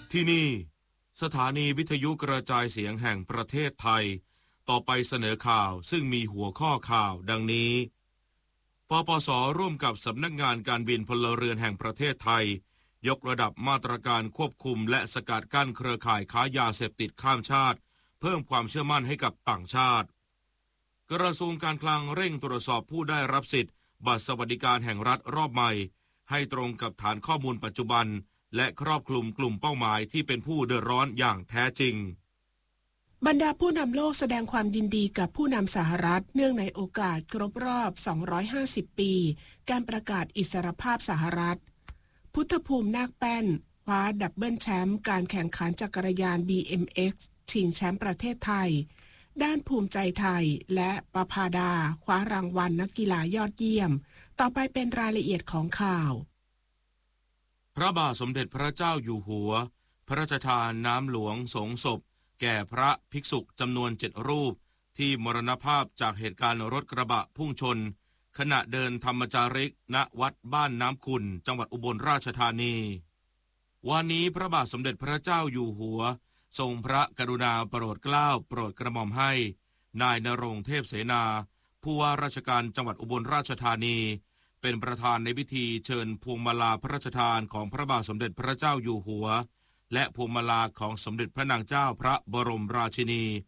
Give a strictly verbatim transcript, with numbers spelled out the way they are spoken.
ที่นี่สถานีวิทยุกระจายเสียงแห่งประเทศไทยต่อไปเสนอข่าวซึ่งมีหัวข้อข่าวดังนี้ปปส.ร่วมกับสำนักงานการบินพลเรือนแห่งประเทศไทยยกระดับมาตรการควบคุมและสกัดกั้นเครือข่ายค้ายาเสพติดข้ามชาติเพิ่มความเชื่อมั่นให้กับต่างชาติกระทรวงการคลังเร่งตรวจสอบผู้ได้รับสิทธิ์บัตรสวัสดิการแห่งรัฐรอบใหม่ให้ตรงกับฐานข้อมูลปัจจุบันและครอบคลุมกลุ่มเป้าหมายที่เป็นผู้เดือดร้อนอย่างแท้จริงบรรดาผู้นำโลกแสดงความยินดีกับผู้นำสหรัฐเนื่องในโอกาสครบรอบสองร้อยห้าสิบปีการประกาศอิสรภาพสหรัฐพุทธภูมินาคแป้นคว้าดับเบิลแชมป์การแข่งขันจักรยาน บี เอ็ม เอ็กซ์ ชิงแชมป์ประเทศไทยด้านภูมิใจไทยและประภาดาคว้ารางวัลนักกีฬายอดเยี่ยมต่อไปเป็นรายละเอียดของข่าวพระบาทสมเด็จพระเจ้าอยู่หัวพระราชทานน้ำหลวงสงศพแก่พระภิกษุจำนวนเจ็ดรูปที่มรณภาพจากเหตุการณ์รถกระบะพุ่งชนขณะเดินธรรมจาริกณวัดบ้านน้ำขุ่นจังหวัดอุบลราชธานีวันนี้พระบาทสมเด็จพระเจ้าอยู่หัวทรงพระกรุณาโปรดเกล้าโปรดกระหม่อมให้นายณรงค์เทพเสนาผู้ว่าราชการจังหวัดอุบลราชธานีเป็นประธานในพิธีเชิญพวงมาลาพระราชทานของพระบาทสมเด็จพระเจ้าอยู่หัวและพวงมาลาของสมเด็จพระนางเจ้าพระบรมราชินี